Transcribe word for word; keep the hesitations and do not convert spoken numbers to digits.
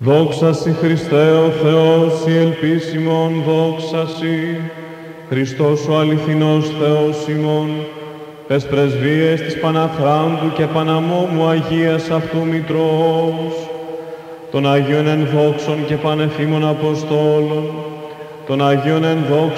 Δόξα Σοι Χριστέ ο Θεός, η ελπίς ημών, δόξα Σοι. Χριστός ο αληθινός Θεός ημών, τες πρεσβείες της Παναχράντου και Παναμόμου Αγίας αυτού Μητρός, των Αγίων ενδόξων και πανεφήμων Αποστόλων, των Αγίων ενδόξων